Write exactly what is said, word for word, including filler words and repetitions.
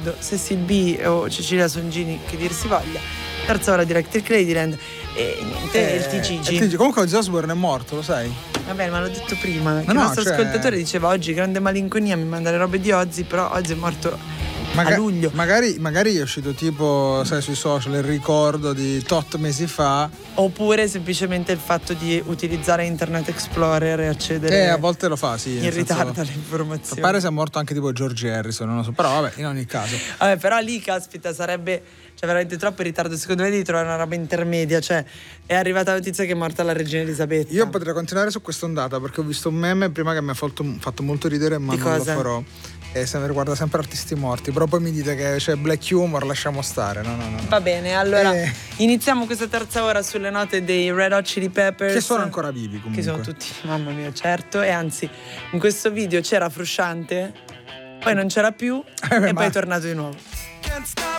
ricordo Cecil B o Cecilia Songini, che dir si voglia. Terza ora di Electric Ladyland. E niente, Eh, il T G G. T G. Comunque Ozzy Osbourne è morto, lo sai? Vabbè, ma l'ho detto prima. Che No, il no, nostro cioè- ascoltatore diceva oggi grande malinconia, mi manda le robe di Ozzy, però Ozzy è morto Maga- a luglio. Magari, magari è uscito tipo, sai, sui social il ricordo di tot mesi fa. Oppure semplicemente il fatto di utilizzare Internet Explorer e accedere Eh, a volte lo fa, sì. in nel ritardo senso- alle informazioni. Pare sia morto anche tipo George Harrison, non lo so. Però vabbè, in ogni caso. Vabbè, però lì, caspita, sarebbe cioè veramente troppo in ritardo. Secondo me devi trovare una roba intermedia. Cioè, è arrivata la notizia che è morta la regina Elisabetta. Io potrei continuare su quest'ondata perché ho visto un meme prima che mi ha fatto, fatto molto ridere, ma Di non cosa? lo farò. E se mi riguarda sempre artisti morti. Però poi mi dite che c'è black humor, lasciamo stare. No, no, no. Va bene, allora Eh. iniziamo questa terza ora sulle note dei Red Hot Chili Peppers. Che sono ancora vivi comunque. Che sono tutti, mamma mia, certo. E anzi, in questo video c'era Frusciante, poi non c'era più Eh beh, e ma- poi è tornato di nuovo.